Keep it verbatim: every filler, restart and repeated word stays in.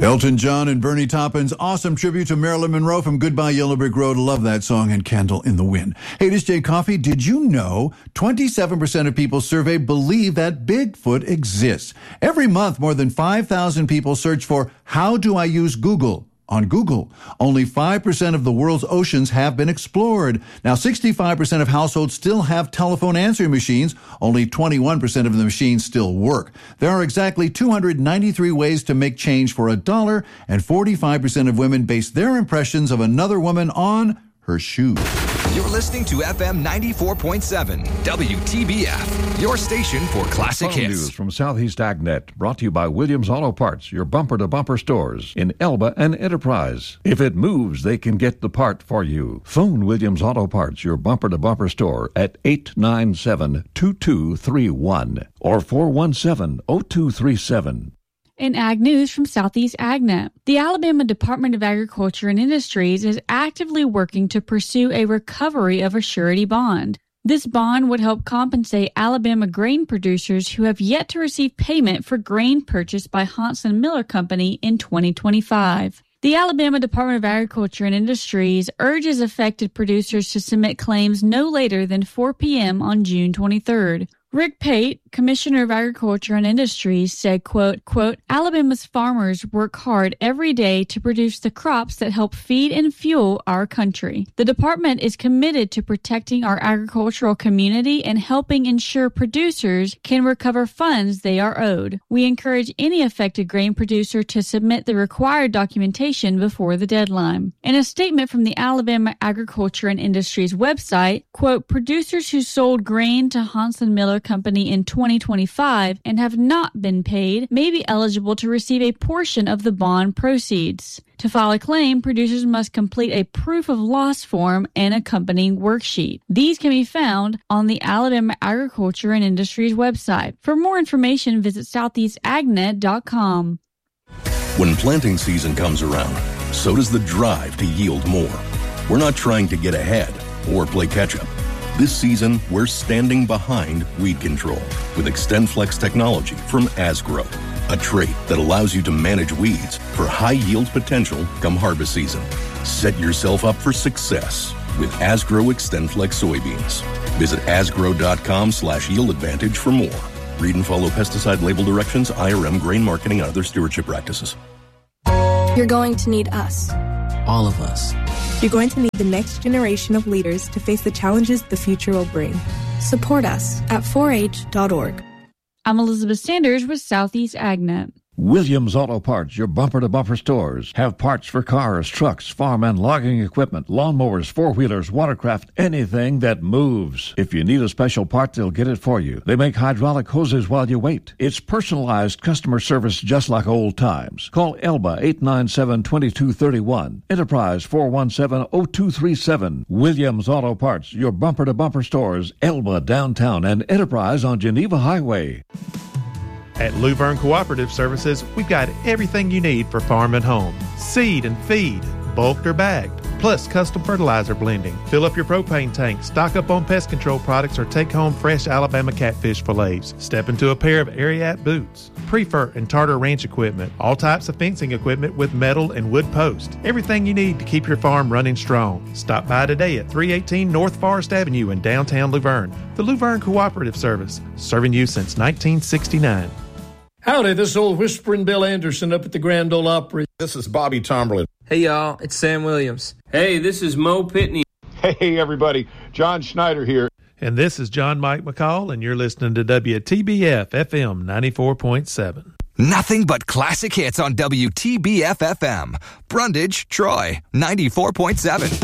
Elton John and Bernie Taupin's awesome tribute to Marilyn Monroe from Goodbye Yellow Brick Road. Love that song, and Candle in the Wind. Hey, this is Jay Coffey. Did you know twenty-seven percent of people surveyed believe that Bigfoot exists? Every month, more than five thousand people search for how do I use Google on Google. Only five percent of the world's oceans have been explored. Now, sixty-five percent of households still have telephone answering machines. Only twenty-one percent of the machines still work. There are exactly two hundred ninety-three ways to make change for a dollar, and forty-five percent of women base their impressions of another woman on her shoes. You're listening to F M ninety-four point seven, W T B F, your station for classic Phone hits. News from Southeast AgNet, brought to you by Williams Auto Parts, your bumper-to-bumper stores in Elba and Enterprise. If it moves, they can get the part for you. Phone Williams Auto Parts, your bumper-to-bumper store at eight nine seven, two two three one or four one seven, zero two three seven. In Ag News from Southeast AgNet, the Alabama Department of Agriculture and Industries is actively working to pursue a recovery of a surety bond. This bond would help compensate Alabama grain producers who have yet to receive payment for grain purchased by Hanson Miller Company in twenty twenty-five. The Alabama Department of Agriculture and Industries urges affected producers to submit claims no later than four p.m. on June twenty-third. Rick Pate, Commissioner of Agriculture and Industries, said, quote, quote, Alabama's farmers work hard every day to produce the crops that help feed and fuel our country. The department is committed to protecting our agricultural community and helping ensure producers can recover funds they are owed. We encourage any affected grain producer to submit the required documentation before the deadline. In a statement from the Alabama Agriculture and Industries website, quote, producers who sold grain to Hanson Miller Company in twenty twenty-five and have not been paid may be eligible to receive a portion of the bond proceeds. To file a claim, producers must complete a proof of loss form and accompanying worksheet. These can be found on the Alabama Agriculture and Industries website. For more information, visit southeast agnet dot com. When planting season comes around, so does the drive to yield more. We're not trying to get ahead or play catch-up. This season, we're standing behind weed control with XtendFlex technology from Asgrow, a trait that allows you to manage weeds for high yield potential come harvest season. Set yourself up for success with Asgrow XtendFlex soybeans. Visit asgrow.com slash yield advantage for more. Read and follow pesticide label directions, I R M, grain marketing, and other stewardship practices. You're going to need us. All of us. You're going to need the next generation of leaders to face the challenges the future will bring. Support us at four H dot org. I'm Elizabeth Sanders with Southeast AgNet. Williams Auto Parts, your bumper-to-bumper stores, have parts for cars, trucks, farm and logging equipment, lawnmowers, four-wheelers, watercraft, anything that moves. If you need a special part, they'll get it for you. They make hydraulic hoses while you wait. It's personalized customer service just like old times. Call Elba eight nine seven, two two three one, Enterprise four one seven, zero two three seven. Williams Auto Parts, your bumper-to-bumper stores, Elba downtown and Enterprise on Geneva Highway. At Luverne Cooperative Services, we've got everything you need for farm and home. Seed and feed, bulked or bagged, plus custom fertilizer blending. Fill up your propane tank, stock up on pest control products, or take home fresh Alabama catfish fillets. Step into a pair of Ariat boots, Prefer and Tartar Ranch equipment, all types of fencing equipment with metal and wood posts. Everything you need to keep your farm running strong. Stop by today at three eighteen North Forest Avenue in downtown Luverne. The Luverne Cooperative Service, serving you since nineteen sixty-nine. Howdy, this is old Whispering Bill Anderson up at the Grand Ole Opry. This is Bobby Tomberlin. Hey, y'all, it's Sam Williams. Hey, this is Mo Pitney. Hey, everybody, John Schneider here. And this is John Mike McCall, and you're listening to W T B F F M ninety-four point seven. Nothing but classic hits on W T B F F M. Brundage, Troy, ninety-four point seven.